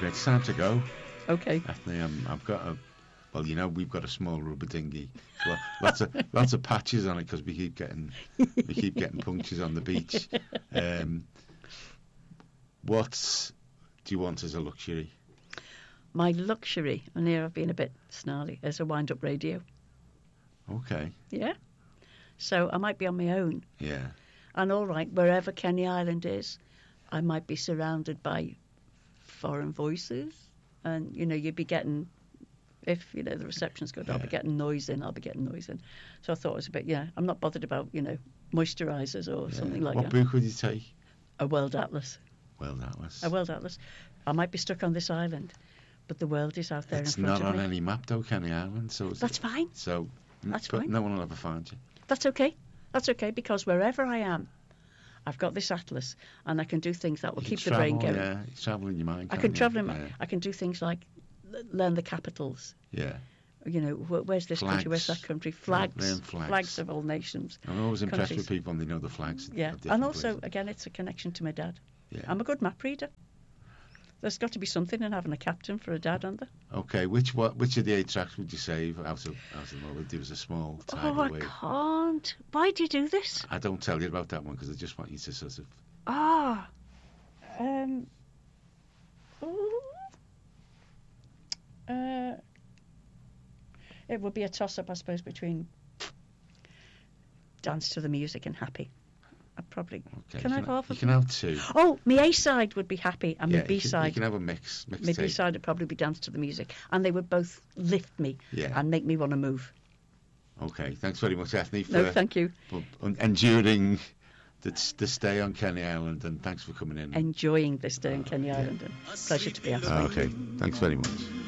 great. It's time to go. Okay. Ethne, I've got a... Well, we've got a small rubber dinghy. So lots of patches on it because we keep getting punctures on the beach. What do you want as a luxury? My luxury, and here I've been a bit snarly, is a wind-up radio. Okay. Yeah. So I might be on my own. Yeah. And all right, wherever Kenny Island is, I might be surrounded by foreign voices. And, you'd be getting... If, the reception's good, I'll be getting noise in. So I thought it was a bit, I'm not bothered about, moisturisers or something like that. What book would you take? A World Atlas. World Atlas. A World Atlas. I might be stuck on this island, but the world is out there in front of me. It's not on any map, though, Kenny Island. So that's fine. So that's fine. No one will ever find you. That's okay. That's okay, because wherever I am, I've got this atlas, and I can do things that will keep the brain going. Yeah, you travel in your mind. I can travel in my... I can do things like learn the capitals. Yeah. Where's this country? Where's that country? Flags. Flags of all nations. I'm always impressed with people when they know the flags. Yeah, and also, again, it's a connection to my dad. Yeah. I'm a good map reader. There's got to be something in having a captain for a dad, aren't there? Okay, which of the 8 tracks would you save out of what there was a small tidal wave? I can't. Why do you do this? I don't tell you about that one because I just want you to sort of... It would be a toss-up, I suppose, between Dance to the Music and Happy. I'd probably... Okay, can I have half of them? You can have 2. Oh, my A-side would be Happy, and my B-side... You can have a mix. My B-side would probably be Dance to the Music. And they would both lift me and make me want to move. Okay, thanks very much, Ethne, for... No, thank you. For enduring the stay on Kenny Island, and thanks for coming in. Enjoying this stay on Kenny Island. And pleasure to be asked. Okay, thanks very much.